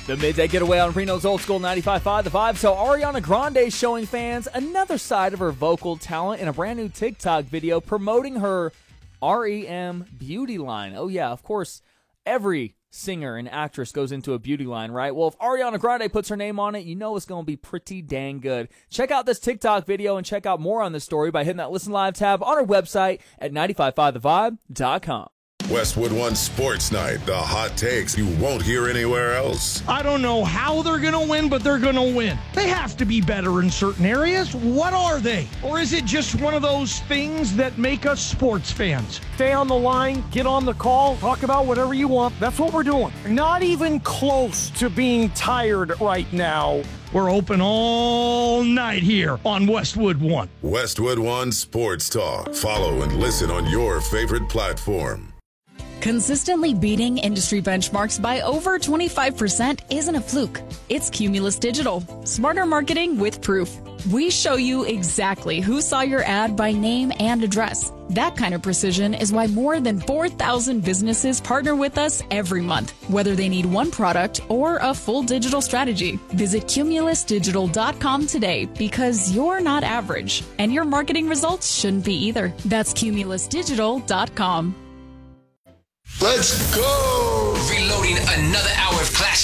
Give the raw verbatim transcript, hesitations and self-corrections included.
The Midday Getaway on Reno's Old School ninety-five point five The Vibe. So Ariana Grande is showing fans another side of her vocal talent in a brand new TikTok video promoting her R E M beauty line. Oh yeah, of course, every singer and actress goes into a beauty line, right? Well, if Ariana Grande puts her name on it, you know it's going to be pretty dang good. Check out this TikTok video and check out more on this story by hitting that Listen Live tab on our website at nine five five the vibe dot com. Westwood One Sports Night, the hot takes you won't hear anywhere else. I don't know how they're going to win, but they're going to win. They have to be better in certain areas. What are they? Or is it just one of those things that make us sports fans? Stay on the line, get on the call, talk about whatever you want. That's what we're doing. Not even close to being tired right now. We're open all night here on Westwood One. Westwood One Sports Talk. Follow and listen on your favorite platform. Consistently beating industry benchmarks by over twenty-five percent isn't a fluke. It's Cumulus Digital. Smarter marketing with proof. We show you exactly who saw your ad by name and address. That kind of precision is why more than four thousand businesses partner with us every month, whether they need one product or a full digital strategy. Visit cumulus digital dot com today because you're not average, and your marketing results shouldn't be either. That's cumulus digital dot com. Let's go! Reloading another hour of classic